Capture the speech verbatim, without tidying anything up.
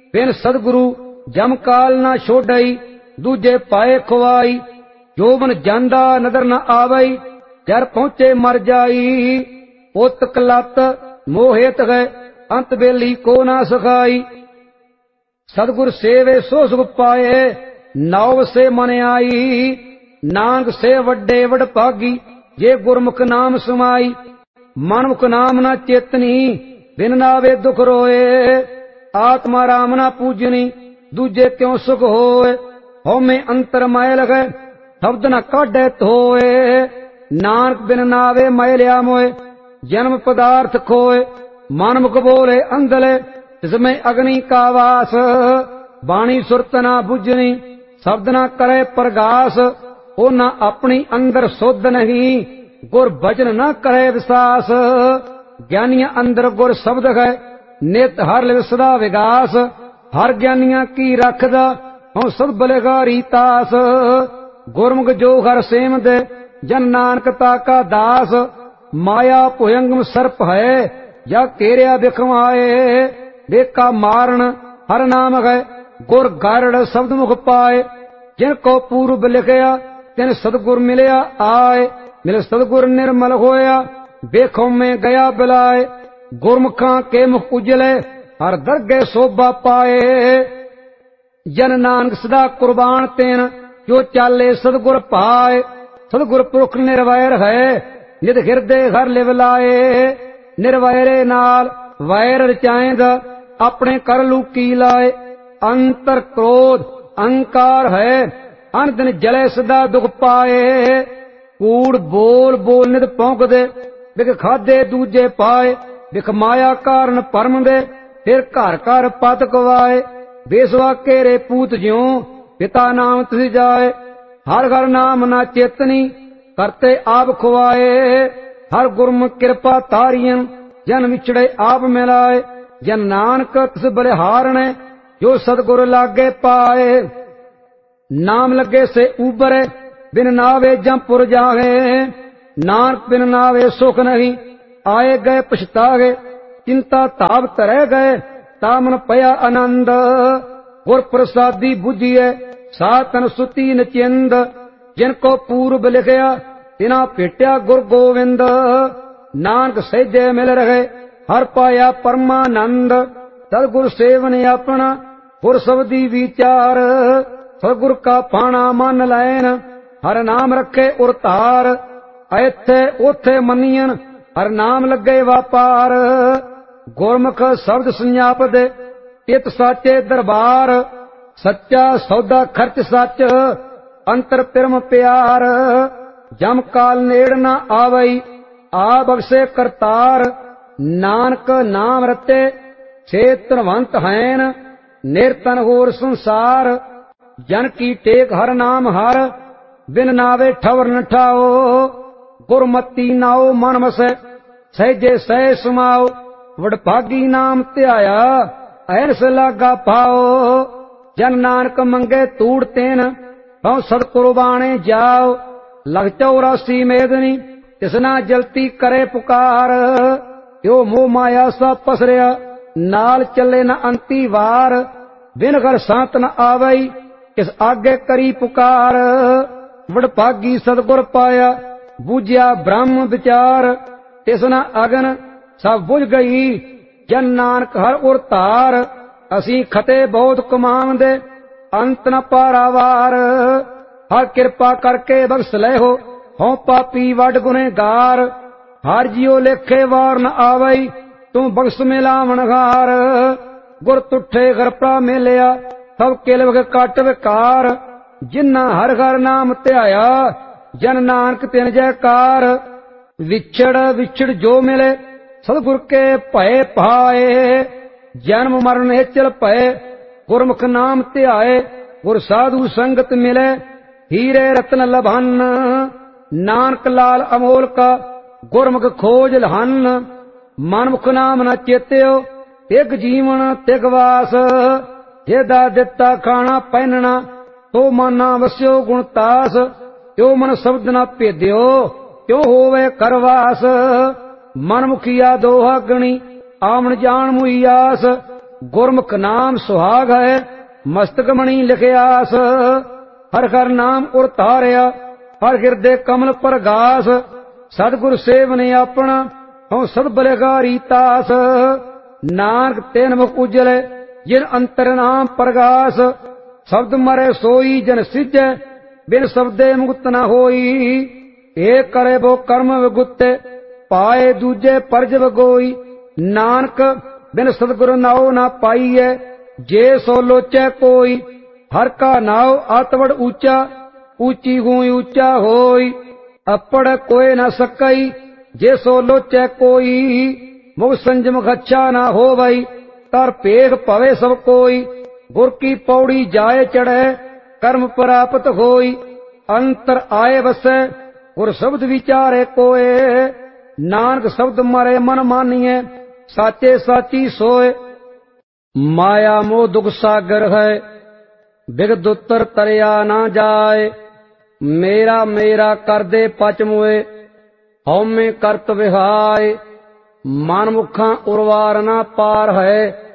बिन सतगुरु जम काल न छोड़ई, दूजे पाए खुआई। जोबन जांदा नदर न आवई, जर पहुंचे मर जाई। उत कलत मोहित गए, अंत बेली को ना सखाई। सतगुर सेवे सो सुख पाए, नाव से मन आई। नानक से वड्डे वड भागी, जे गुरमुख नाम समाई। मनमुख नाम न चेतनी, बिन नावे दुख रोए। आत्मा राम न पूजनी, दूजे क्यों सुख होए। हौमे अंतर मैल गए, शब्द न काढ़े धोए। नानक बिन नावे मैलिया मोए, जन्म पदार्थ खोए। मनमुख बोले अंधले, इसमें अग्नि का वास। बाणी सुरत न बुझनी, शब्द न करे प्रगास। ओ न अपनी अंदर सुध नहीं, गुर भजन न करे विश्वास। ज्ञानिया अंदर गुर शब्द है, नित हर लिव सदा विगास। हर ज्ञानिया की रखदा, हूं सद बलेगारी तास। गुरमुख जो हर सेम दे, जन नानकता का दास। माया भुयंगम सर्प है, या केरिया बिखमाए। बेका मारण हर नाम है, गुर गारड़ शब्द मुख पाए। जिनको पूर्व लिखया, तिन सतगुर मिलया आए। मिल सतगुर निर्मल होया, बेखों में गया बिलाए। गुरमुखा के मुख उजले, हर दरगे शोभा पाए। जन नानक सदा कुर्बान तेन, जो चाले सतगुर पाए। सतगुर पुरख निर्वैर है, नित हिरदे घर लिव लाए। निर्वैरे नाल वैर रचाएंद, अपने कर लूकी लाए। अंतर क्रोध अहंकार है, अन दिन जले सदा दुख पाए। कूड़ बोल बोल नित पौंक दे, बिख खादे दूजे पाए। बिख माया कारण परम दे, फिर घर घर पत गवाए। बेसवा केरे पूत ज्यों, पिता नाम तुझ जाए। हर घर नाम ना चेतनी, करते आप खुआए। हर गुरमुख कृपा तारियन, जन विछड़े आप मिलाए। जन नानक तिस बलिहारणे, जो सतगुर लागे पाए। नाम लगे से उबरे, बिन नावे जमपुर जागे। नानक बिन नावे सुख नहीं, आए गए पछतागे। चिंता ताप तरह गए, तामन पया आनंद। गुर प्रसादी बुझिए, सातन सुती नचिंद। जिनको पूर्व लिखया, तिना भेट्या गुर गोविंद। नानक सहजे मिल रहे, हर पाया परमानंद। सतगुर सेवन अपना, गुर शब्दी विचार। सतगुर का पाना मन लैन, हर नाम रखे उरतार। ऐथे ओथे मनियन, हर नाम लगे वापार। गुरमुख शब्द संजाप दे, इत साचे दरबार। सच्चा सौदा खर्च सच, अंतर पिरम प्यार। जम काल नेड़ न आवई, आ बख्शे करतार। नानक नाम रते, छे धनवंत हैन। निरतन होर संसार, जन की टेक हर नाम हर। बिन नावे ठवर न ठाओ, गुरमती नाओ मन मसै। सहजे सह समाओ, वडभागी नाम ध्याया। ऐरस लागा पाओ, जन नानक मंगे तूड़ तेन। हूं सत कुर्बाने जाओ, लग चौरासी मेदनी, तिसना जलती करे पुकार। यो मोह माया सा पसरिया, नाल चले न अंती वार। बिन घर सांत न आवई, इस आगे करी पुकार। वडभागी सतगुर पाया, बूझिया ब्रह्म विचार। तिसना अगन सब बुझ गई, जन नानक हर उर तार। असी खते बहुत कमावंदे, अंत न पारावार। हर कृपा करके बख्श ले हो, हों पापी वड गुनहगार। हर जियो लेखे वार न आवई, तू बख्श मिलावनहार। गुर तुठे घर प्रा मिलिया, सब किल वग कट विकार। जिन्ना हर हर नाम ध्याया, जन नानक तिन जयकार। विछड़ विछड़ जो मिले, सतगुर के भय पाए। जन्म मरण हेचल भय, गुरमुख नाम ध्याए। गुर साधु संगत मिले, हीरे रत्न लभन। नानक लाल अमोल का, गुरमुख खोज लहन। मनमुख नाम न चेत्यो, तिग जीवन तिग वास। जेदा दिता खाना पहनना, तो माना वस्यो गुणतास। त्यो मन शब्द न भेद्यो, त्यो होवे करवास। मनमुखिया दोहा गणी, आमन जान मुईयास। ਗੁਰਮੁਖ ਨਾਮ ਸੁਹਾਗ ਹੈ ਮਸਤਕ ਮਣੀ ਲਿਖਿਆਸ। ਹਰ ਹਰ ਨਾਮ ਉਰ ਧਾਰਿਆ ਹਰ ਹਿਰਦੇ ਕਮਲ ਪ੍ਰਗਾਸ। ਸਤਿਗੁਰ ਸੇਵਨੇ ਆਪਣਾ ਹਉ ਸਦ ਬਲਗਾਰੀ ਤਾਸ। ਨਾਨਕ ਤੈਨ ਮੁਖ ਉਜਲੇ ਜਿਨ ਅੰਤਰ ਨਾਮ ਪ੍ਰਗਾਸ। ਸ਼ਬਦ ਮਰੇ ਸੋਈ ਜਨ ਸਿਜੈ ਬਿਨ ਸ਼ਬਦੇ ਮੁਕਤ ਨ ਹੋਈ। ਏ ਕਰੇ ਬੋ ਕਰਮ ਵਿਗੁੱਤੇ ਪਾਏ ਦੂਜੇ ਪਰਜ ਵਗੋਈ। ਨਾਨਕ ਬਿਨ ਸਤਿਗੁਰ ਨਾਉ ਨਾ ਪਾਈਐ ਜੇ ਸੋ ਲੋਚੈ ਕੋਈ। ਹਰ ਕਾ ਨਾਉ ਆਤਵੜ ਊਚਾ ਊਚੀ ਹੂੰ ਊਚਾ ਹੋਈ। ਅਪੜ ਕੋਇ ਨ ਸਕਈ ਜੇ ਸੋ ਲੋਚੈ ਕੋਈ। ਮੁਖ ਸੰਜਮ ਖੱਛਾ ਨਾ ਹੋਵਈ ਤਰ ਭੇਖ ਭਵੇ ਸਭ ਕੋਈ। ਗੁਰ ਕੀ ਪੌੜੀ ਜਾਏ ਚੜ੍ਹੈ ਕਰਮ ਪ੍ਰਾਪਤ ਹੋਈ। ਅੰਤਰ ਆਏ ਵਸੈ ਗੁਰ ਸ਼ਬਦ ਵਿਚਾਰੇ ਕੋਏ। ਨਾਨਕ ਸ਼ਬਦ ਮਰੇ ਮਨ ਮਾਨੀਐ ਸਾਚੇ ਸਾਚੀ ਸੋਏ। ਮਾਇਆ ਮੋਹ ਦੁਖ ਸਾਗਰ ਹੈ ਬਿਗਦ ਉਤਰ ਤਰਿਆ ਨਾ ਜਾਏ। ਮੇਰਾ ਮੇਰਾ ਕਰਦੇ ਪਚ ਮੁਏ ਹਉਮੈ ਕਰਤ ਵਿਹਾਏ। ਮਨ ਮੁਖਾਂ ਉਰਵਾਰ ਨਾ ਪਾਰ ਹੈ